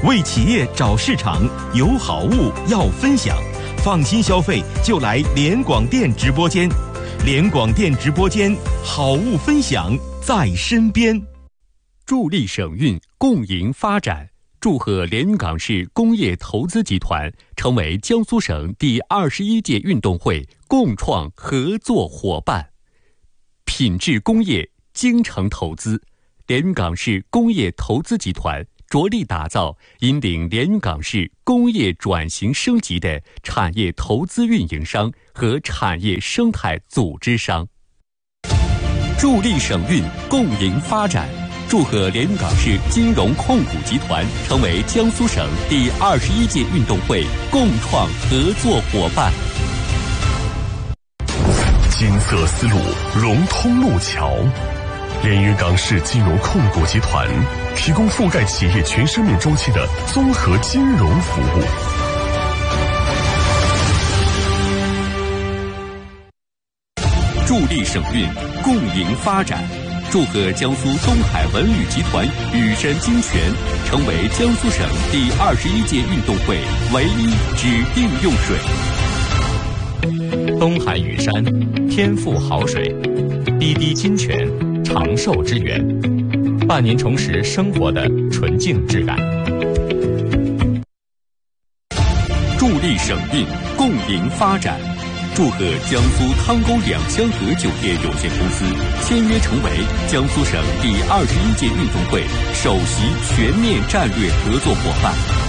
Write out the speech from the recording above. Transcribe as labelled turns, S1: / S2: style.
S1: 为企业找市场，有好物要分享，放心消费就来联广电直播间。联广电直播间，好物分享在身边。
S2: 助力省运，共赢发展。祝贺连云港市工业投资集团成为江苏省第21届运动会共创合作伙伴。品质工业，精诚投资，连云港市工业投资集团着力打造引领连云港市工业转型升级的产业投资运营商和产业生态组织商。助力省运，共赢发展。祝贺连云港市金融控股集团成为江苏省第21届运动会共创合作伙伴。
S3: 金色丝路融通路桥，连云港市金融控股集团提供覆盖企业全生命周期的综合金融服务。
S2: 助力省运，共赢发展。祝贺江苏东海文旅集团雨山金泉成为江苏省第21届运动会唯一指定用水。
S4: 东海雨山，天赋好水，滴滴金泉，长寿之源，伴您重拾生活的纯净质感。
S2: 助力省运，共赢发展。祝贺江苏汤沟两香河酒店有限公司签约成为江苏省第21届运动会首席全面战略合作伙伴。